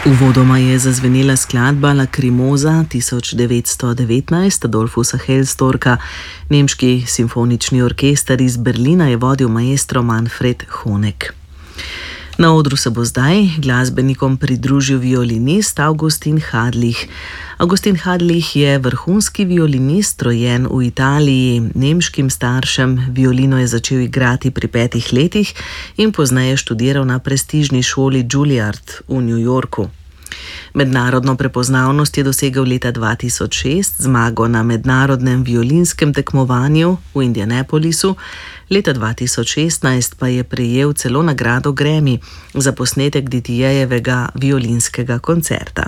Uvodoma je zazvenela skladba Lacrimosa 1919 Adolfusa Hellstorka. Nemški simfonični orkester iz Berlina je vodil maestro Manfred Honeck. Na odru se bo zdaj glasbenikom pridružil violinist Augustin Hadlich. Augustin Hadlich je vrhunski violinist, rojen v Italiji, nemškim staršem. Violino je začel igrati pri 5 letih in pozneje študiral na prestižni šoli Juilliard v New Yorku. Mednarodno prepoznavnost je dosegel leta 2006 zmago na mednarodnem violinskem tekmovanju v Indianapolisu, leta 2016 pa je prejel celo nagrado Grammy za posnetek Ditijejevega violinskega koncerta.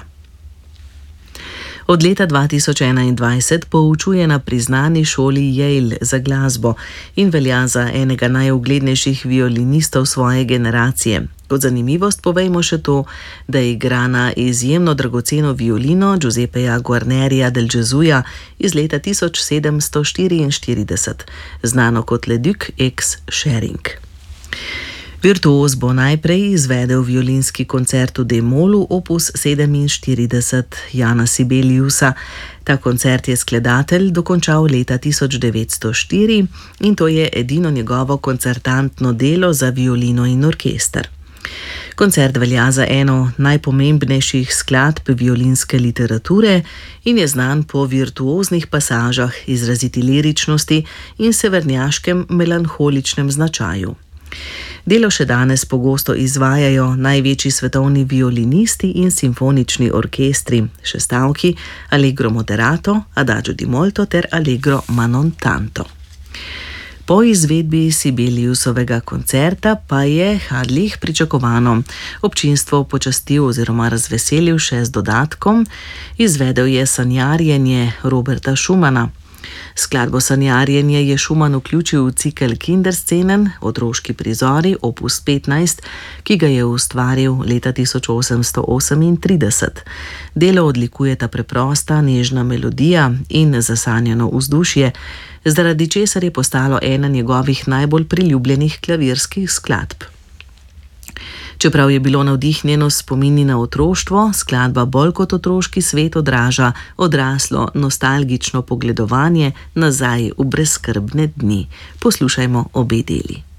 Od leta 2021 poučuje na priznani šoli Yale za glasbo in velja za enega najuglednejših violinistov svoje generacije. Kot zanimivost povejmo še to, da igra na izjemno dragoceno violino Giuseppeja Guarnerija del Gesuja iz leta 1744, znano kot Le Duc ex Schering. Virtuoz bo najprej izvedel violinski koncert v D-molu opus 47 Jana Sibeliusa. Ta koncert je skladatelj dokončal leta 1904 in to je edino njegovo koncertantno delo za violino in orkester. Koncert velja za eno najpomembnejših skladb violinske literature in je znan po virtuoznih pasažah, izraziti liričnosti in severnjaškem melanholičnem značaju. Delo še danes pogosto izvajajo največji svetovni violinisti in simfonični orkestri, šestavki, allegro moderato, adagio di molto ter allegro ma non tanto. Po izvedbi Sibeliusovega koncerta pa je Hadlich pričakovano občinstvo počastil oziroma razveselil še z dodatkom. Izvedel je Sanjarjenje Roberta Schumana. Skladbo Sanjarjenje je Schumann vključil v cikel Kinderscenen, otroški prizori, opus 15, ki ga je ustvaril leta 1838. Delo odlikujeta preprosta, nežna melodija in zasanjeno vzdušje, zaradi česar je postalo ena njegovih najbolj priljubljenih klavirskih skladb. Čeprav je bilo navdihnjeno s spomini na otroštvo, skladba bolj kot otroški svet odraža odraslo nostalgično pogledovanje nazaj v brezskrbne dni. Poslušajmo obe deli.